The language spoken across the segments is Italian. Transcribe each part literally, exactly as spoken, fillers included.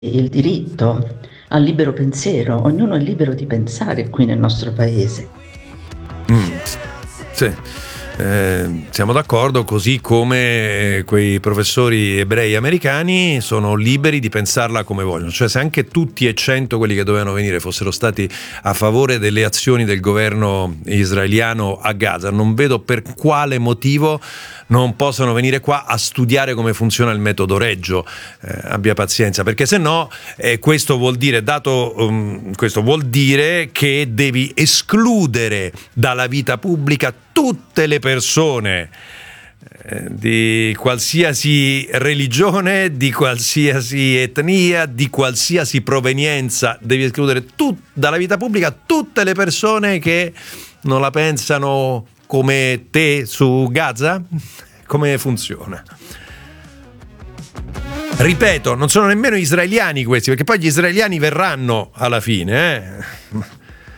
il diritto al libero pensiero, ognuno è libero di pensare qui nel nostro paese. Mm, sì. Eh, siamo d'accordo, così come quei professori ebrei americani sono liberi di pensarla come vogliono. Cioè, se anche tutti e cento quelli che dovevano venire fossero stati a favore delle azioni del governo israeliano a Gaza, non vedo per quale motivo non possano venire qua a studiare come funziona il metodo Reggio. Eh, abbia pazienza, perché se no eh, questo vuol dire dato um, questo vuol dire che devi escludere dalla vita pubblica tutte le persone eh, di qualsiasi religione, di qualsiasi etnia, di qualsiasi provenienza. Devi escludere tu, dalla vita pubblica tutte le persone che non la pensano come te su Gaza? Come funziona? Ripeto, non sono nemmeno israeliani questi, perché poi gli israeliani verranno alla fine, eh?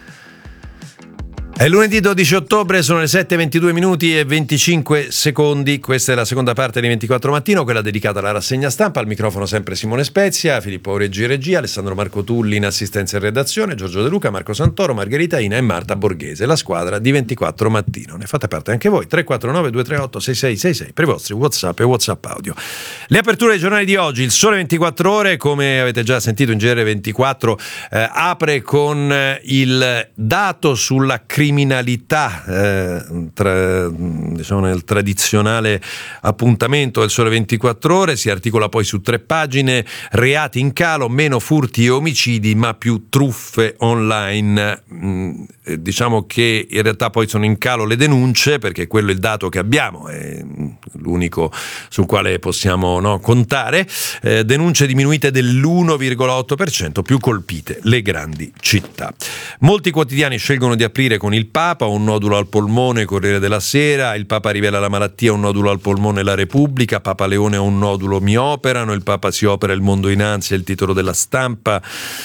È lunedì dodici ottobre, sono le sette e ventidue minuti e venticinque secondi. Questa è la seconda parte di ventiquattro Mattino, quella dedicata alla rassegna stampa. Al microfono sempre Simone Spezia, Filippo Aureggi in regia, Alessandro Marco Tulli in assistenza e redazione, Giorgio De Luca, Marco Santoro, Margherita Ina e Marta Borghese, la squadra di ventiquattro Mattino. Ne fate parte anche voi, tre quattro nove due tre otto sei sei sei sei per i vostri WhatsApp e WhatsApp audio. Le aperture dei giornali di oggi: il Sole ventiquattro Ore, come avete già sentito in G R ventiquattro, eh, apre con il dato sulla criminalità criminalità eh, tra, diciamo nel tradizionale appuntamento del Sole ventiquattro Ore. Si articola poi su tre pagine: reati in calo, meno furti e omicidi ma più truffe online. Mm, eh, diciamo che in realtà poi sono in calo le denunce, perché quello è il dato che abbiamo, è l'unico sul quale possiamo, no, contare. Eh, denunce diminuite dell'uno virgola otto per cento, più colpite le grandi città. Molti quotidiani scelgono di aprire con il Papa: un nodulo al polmone, Corriere della Sera; il Papa rivela la malattia, un nodulo al polmone, La Repubblica; Papa Leone, un nodulo mi operano; il Papa si opera, Il Mondo in ansia, il titolo della Stampa.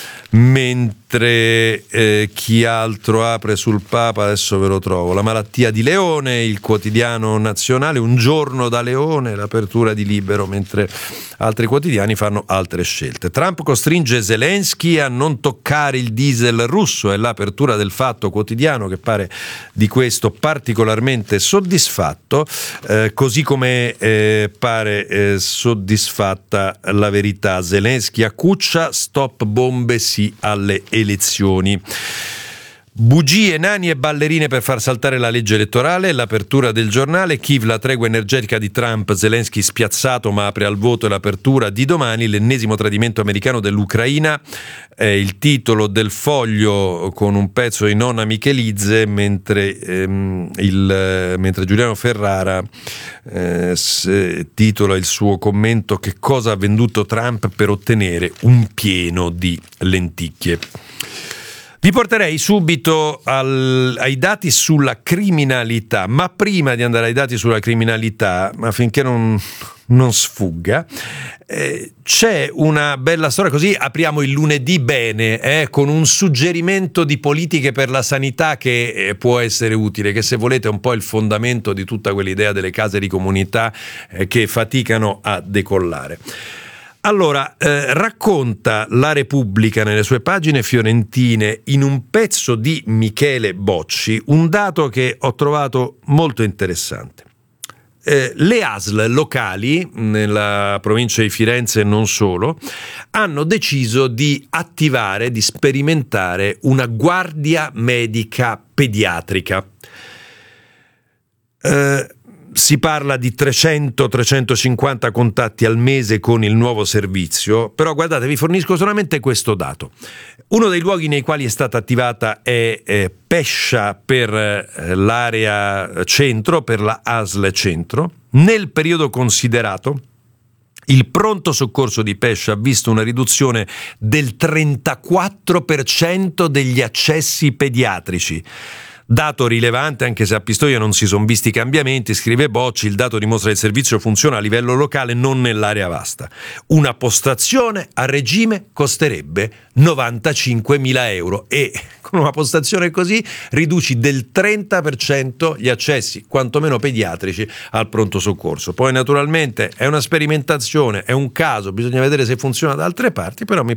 Mentre eh, chi altro apre sul Papa, adesso ve lo trovo: la malattia di Leone, il Quotidiano Nazionale, Un giorno da Leone, l'apertura di Libero, mentre altri quotidiani fanno altre scelte. Trump costringe Zelensky a non toccare il diesel russo, è l'apertura del Fatto Quotidiano, che pare di questo particolarmente soddisfatto, eh, così come eh, pare eh, soddisfatta La Verità. Zelensky a Cuccia, stop bombe sì alle elezioni. Bugie, nani e ballerine per far saltare la legge elettorale, l'apertura del Giornale. Kiev, la tregua energetica di Trump, Zelensky spiazzato ma apre al voto, e l'apertura di Domani. L'ennesimo tradimento americano dell'Ucraina è il titolo del Foglio, con un pezzo di Nonna Michelizze, mentre, ehm, il, mentre Giuliano Ferrara eh, titola il suo commento: che cosa ha venduto Trump per ottenere un pieno di lenticchie. Vi porterei subito al, ai dati sulla criminalità, ma prima di andare ai dati sulla criminalità, affinché non, non sfugga, eh, c'è una bella storia, così apriamo il lunedì bene, eh, con un suggerimento di politiche per la sanità che eh, può essere utile, che se volete è un po' il fondamento di tutta quell'idea delle case di comunità eh, che faticano a decollare. Allora, eh, racconta La Repubblica nelle sue pagine fiorentine, in un pezzo di Michele Bocci, un dato che ho trovato molto interessante. Eh, le A S L locali, nella provincia di Firenze e non solo, hanno deciso di attivare, di sperimentare una guardia medica pediatrica. Eh, Si parla di trecento trecentocinquanta contatti al mese con il nuovo servizio, però guardate, vi fornisco solamente questo dato. Uno dei luoghi nei quali è stata attivata è eh, Pescia, per eh, l'area centro, per la A S L centro. Nel periodo considerato, il pronto soccorso di Pescia ha visto una riduzione del trentaquattro per cento degli accessi pediatrici. Dato rilevante, anche se a Pistoia non si sono visti cambiamenti, scrive Bocci, il dato dimostra che il servizio funziona a livello locale, non nell'area vasta. Una postazione a regime costerebbe novantacinquemila euro e con una postazione così riduci del trenta per cento gli accessi, quantomeno pediatrici, al pronto soccorso. Poi naturalmente è una sperimentazione, è un caso, bisogna vedere se funziona da altre parti, però mi